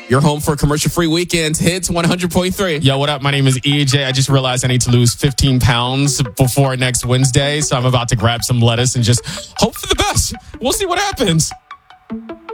You're home for commercial-free weekends. Hits 100.3. Yo, what up? My name is EJ. I just realized I need to lose 15 pounds before next Wednesday, so I'm about to grab some lettuce and just hope for the best. We'll see what happens.